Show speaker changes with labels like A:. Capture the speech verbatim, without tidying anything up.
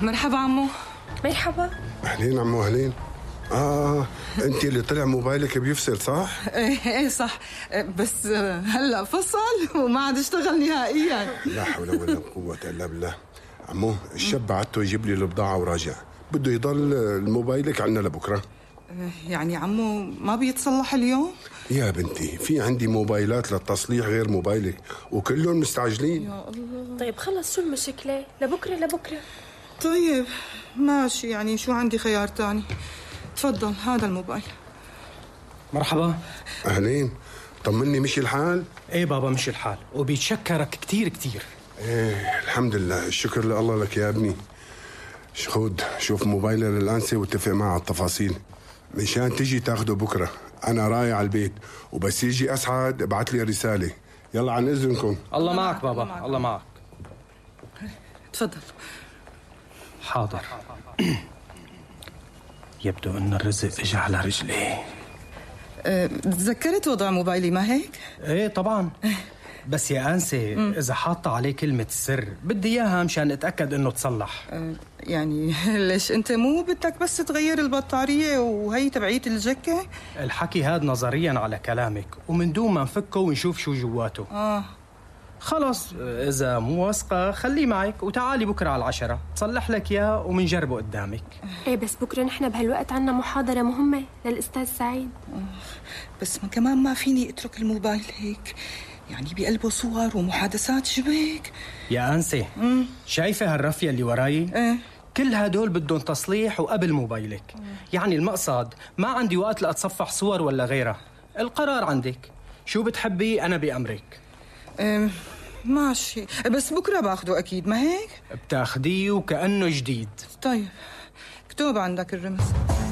A: مرحبا عمو.
B: مرحبا.
C: أهلين عمو أهلين. آه أنت اللي طلع موبايلك بيفصل صح؟
A: ايه ايه صح، بس هلا فصل وما عاد اشتغل نهائيا.
C: لا حول ولا قوة إلا بالله. عمو الشاب بعته يجيب لي البضاعة وراجع، بده يضل الموبايلك عنا لبكرة.
A: يعني عمو ما بيتصلح اليوم؟
C: يا بنتي في عندي موبايلات للتصليح غير موبايلك وكلهم مستعجلين.
A: يا الله.
B: طيب خلص شو المشكلة؟ لبكرة لبكرة.
A: طيب ماشي، يعني شو عندي خيار تاني؟ تفضل هذا الموبايل.
D: مرحبا.
C: أهلين، طمني مشي الحال؟
D: ايه بابا مشي الحال وبيتشكرك كتير كتير.
C: ايه الحمد لله، الشكر لله لك يا ابني. خود شوف موبايلي للأنسة واتفق معه على التفاصيل مشان تجي تاخده بكرة. أنا رايح على البيت وبس يجي أسعد ابعت لي رسالة. يلا عن إذنكم.
D: الله معك بابا. الله معك, الله معك.
A: تفضل.
D: حاضر. يبدو أن الرزق اجى على رجليه.
A: أه، تذكرت وضع موبايلي ما هيك؟
D: ايه طبعا. بس يا أنسة م. إذا حاطة عليه كلمة السر بدي إياها مشان أتأكد إنه تصلح.
A: أه يعني ليش أنت مو بدك بس تغير البطارية وهي تبعية الجكة؟
D: الحكي هاد نظريا على كلامك ومن دون ما نفكه ونشوف شو جواته.
A: آه
D: خلص إذا مو واثقة خليه معك وتعالي بكرة على العشرة تصلح لك إياه ومنجربه قدامك.
B: ايه بس بكرة نحن بهالوقت عنا محاضرة مهمة للأستاذ سعيد.
A: بس ما كمان ما فيني اترك الموبايل هيك، يعني بقلبه صور ومحادثات شبيك.
D: يا أنسة مم. شايفة هالرفية اللي وراي؟
A: ايه
D: كل هدول بدهم تصليح وقبل موبايلك. مم. يعني المقصد ما عندي وقت لأتصفح صور ولا غيرها. القرار عندك، شو بتحبي أنا بأمرك.
A: ايه ماشي، بس بكرة باخده أكيد ما هيك؟
D: بتاخديه وكأنه جديد.
A: طيب اكتب عندك الرمز.